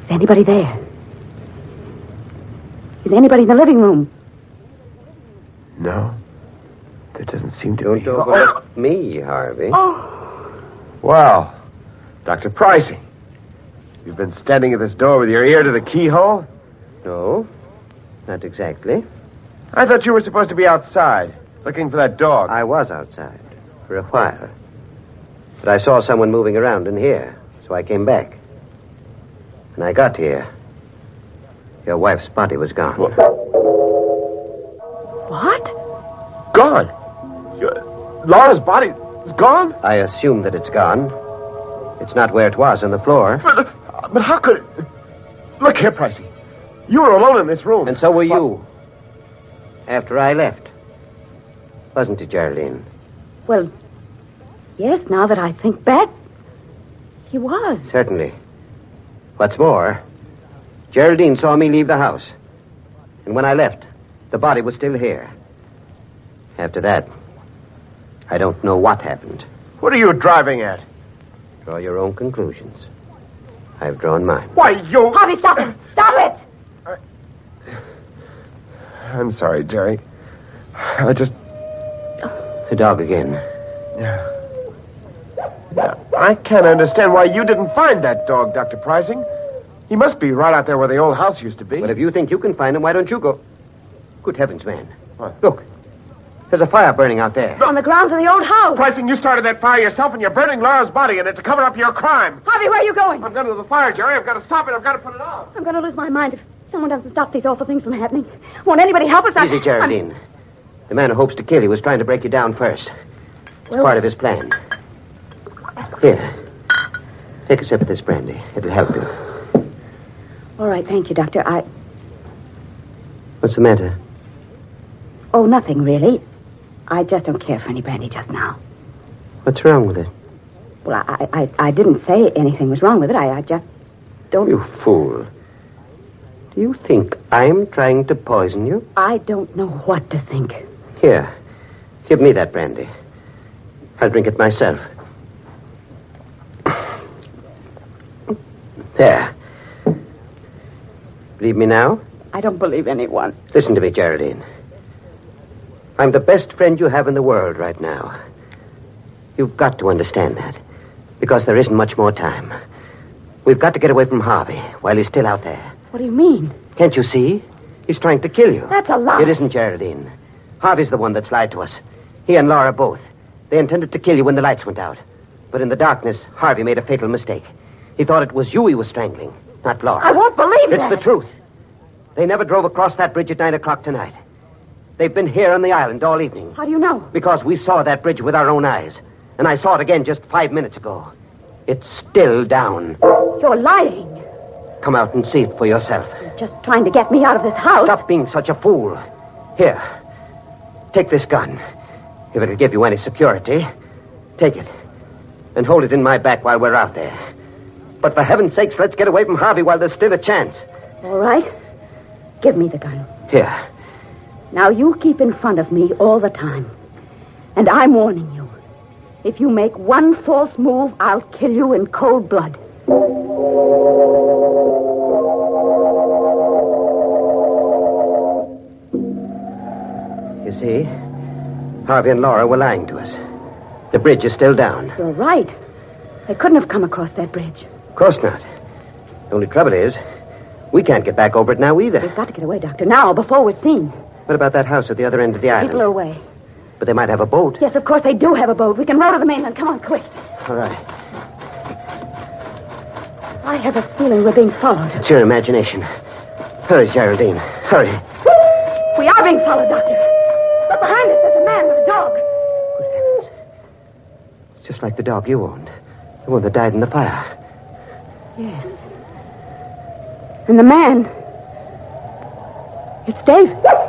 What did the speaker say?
Is anybody there? Is anybody in the living room? No. There doesn't seem to Don't be. overlook me, Harvey. Oh. Well, Dr. Pricey, you've been standing at this door with your ear to the keyhole? No, not exactly. I thought you were supposed to be outside, looking for that dog. I was outside for a while. But I saw someone moving around in here, so I came back. When I got here, your wife's body was gone. What? Gone? Laura's body is gone? I assume that it's gone. It's not where it was on the floor. But how could it... Look here, Pricey. You were alone in this room. And so were you. After I left. Wasn't it, Geraldine? Well, yes, now that I think back, he was. Certainly. What's more, Geraldine saw me leave the house. And when I left, the body was still here. After that, I don't know what happened. What are you driving at? Draw your own conclusions. I've drawn mine. Why, you... Harvey, stop him! Stop it! I'm sorry, Jerry. I just... The dog again. Yeah. I can't understand why you didn't find that dog, Dr. Pricing. He must be right out there where the old house used to be. But if you think you can find him, why don't you go? Good heavens, man. What? Look. There's a fire burning out there. On the grounds of the old house. Pricing, you started that fire yourself, and you're burning Laura's body in it to cover up your crime. Harvey, where are you going? I'm going to the fire, Jerry. I've got to stop it. I've got to put it out. I'm going to lose my mind if someone doesn't stop these awful things from happening. Won't anybody help us? Easy, Geraldine. The man who hopes to kill you was trying to break you down first. It's part of his plan. Here. Take a sip of this brandy. It'll help you. All right, thank you, Doctor. What's the matter? Oh, nothing, really. I just don't care for any brandy just now. What's wrong with it? Well, I didn't say anything was wrong with it. I just don't... You fool. Do you think I'm trying to poison you? I don't know what to think. Here. Give me that brandy. I'll drink it myself. There. Believe me now? I don't believe anyone. Listen to me, Geraldine. I'm the best friend you have in the world right now. You've got to understand that. Because there isn't much more time. We've got to get away from Harvey while he's still out there. What do you mean? Can't you see? He's trying to kill you. That's a lie. It isn't, Geraldine. Harvey's the one that's lied to us. He and Laura both. They intended to kill you when the lights went out. But in the darkness, Harvey made a fatal mistake. He thought it was you he was strangling, not Laura. I won't believe that. It's the truth. They never drove across that bridge at 9 o'clock tonight. They've been here on the island all evening. How do you know? Because we saw that bridge with our own eyes. And I saw it again just 5 minutes ago. It's still down. You're lying. Come out and see it for yourself. You're just trying to get me out of this house. Stop being such a fool. Here. Take this gun. If it'll give you any security, take it. And hold it in my back while we're out there. But for heaven's sakes, let's get away from Harvey while there's still a chance. All right. Give me the gun. Here. Now you keep in front of me all the time. And I'm warning you. If you make one false move, I'll kill you in cold blood. You see, Harvey and Laura were lying to us. The bridge is still down. You're right. They couldn't have come across that bridge. Of course not. The only trouble is, we can't get back over it now either. We've got to get away, Doctor, now, before we're seen. What about that house at the other end of the island? People are away. But they might have a boat. Yes, of course they do have a boat. We can row to the mainland. Come on, quick. All right. I have a feeling we're being followed. It's your imagination. Hurry, Geraldine. Hurry. We are being followed, Doctor. Look behind us. There's a man with a dog. Good heavens. It's just like the dog you owned. The one that died in the fire. Yes. And the man... It's Dave.